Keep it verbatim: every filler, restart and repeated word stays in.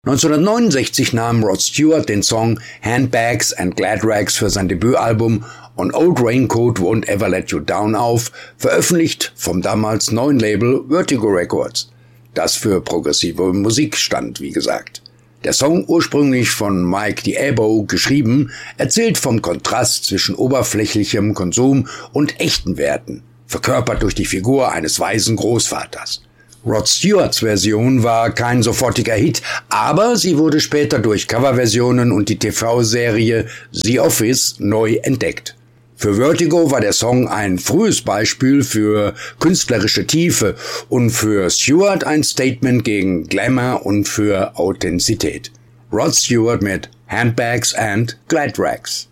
neunzehnhundertneunundsechzig nahm Rod Stewart den Song Handbags and Glad Rags für sein Debütalbum On Old Raincoat Won't Ever Let You Down auf, veröffentlicht vom damals neuen Label Vertigo Records, das für progressive Musik stand, wie gesagt. Der Song, ursprünglich von Mike Diabo geschrieben, erzählt vom Kontrast zwischen oberflächlichem Konsum und echten Werten, verkörpert durch die Figur eines weisen Großvaters. Rod Stewarts Version war kein sofortiger Hit, aber sie wurde später durch Coverversionen und die T V-Serie The Office neu entdeckt. Für Vertigo war der Song ein frühes Beispiel für künstlerische Tiefe und für Stewart ein Statement gegen Glamour und für Authentizität. Rod Stewart mit Handbags and Glad Rags.